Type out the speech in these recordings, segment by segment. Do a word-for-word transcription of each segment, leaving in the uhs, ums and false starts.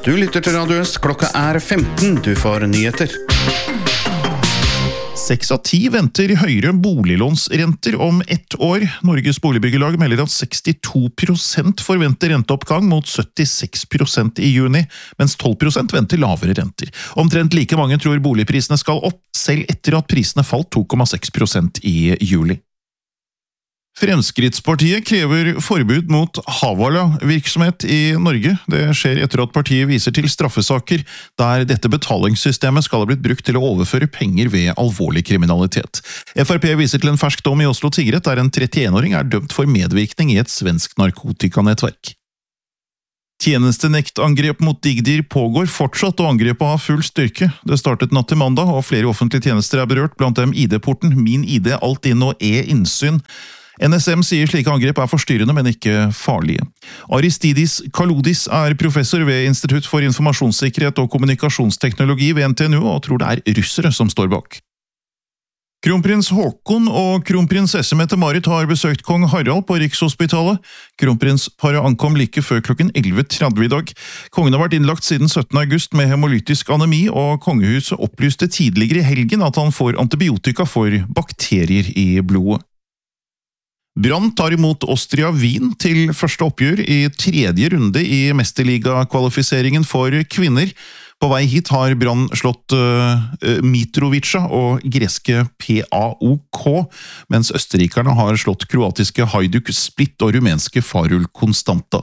Du lytter til Radio Øst, klokka er femten, du får nyheter. Seks av ti venter høyere boliglånsrenter om ett år. Norges Boligbyggelag melder at sekstito prosent forventer renteoppgang mot syttiseks prosent i juni, mens tolv prosent venter lavere renter. Omtrent like mange tror boligprisene skal opp, selv etter at prisene falt to komma seks prosent i juli. Fremskrittspartiet krever forbud mot Havala-virksomhet i Norge. Det skjer etter at partiet viser til straffesaker der dette betalingssystemet skal ha blitt brukt til å overføre penger ved alvorlig kriminalitet. F R P viser til en fersk dom i Oslo tingrett der en trettienåring er dømt for medvirkning i et svensk narkotikanettverk. Tjenestenektangrep mot Digdir pågår fortsatt, og angrepet har full styrke. Det startet natt til mandag, og flere offentlige tjenester er berørt, blant dem I D-porten, Min I D, Altinn og E-innsyn. N S M sier slike angrep er forstyrrende, men ikke farlige. Aristidis Kalodis er professor ved Institutt for informasjonssikkerhet og kommunikasjonsteknologi ved N T N U, og tror det er russere som står bak. Kronprins Håkon og kronprinsesse Mette-Marit har besøkt kong Harald på Rikshospitalet. Kronprinsparet ankom like før klokken elleve tretti i dag. Kongen har vært innlagt siden syttende august med hemolytisk anemi, og kongehuset opplyste tidligere i helgen at han får antibiotika for bakterier i blodet. Brann tar imot Austria Wien til første oppgjør i tredje runde i Mesterliga-kvalifiseringen for kvinner. På vei hit har Brann slått uh, Mitrovica og greske P A O K, mens østerrikerne har slått kroatiske Hajduk Split og rumenske Farul Constanta.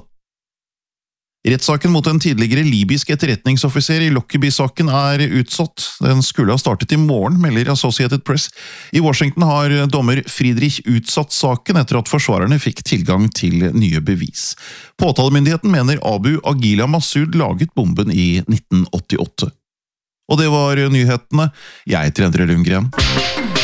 Rettssaken mot en tidligere libysk etterretningsoffiser i Lockerbie-saken er utsatt. Den skulle ha startet i morgen, melder Associated Press. I Washington har dommer Friedrich utsatt saken etter at forsvarerne fikk tilgang til nye bevis. Påtalemyndigheten mener Abu Agila Massoud laget bomben i nitten åttiåtte. Og det var nyhetene. Jeg heter Endre Lundgren.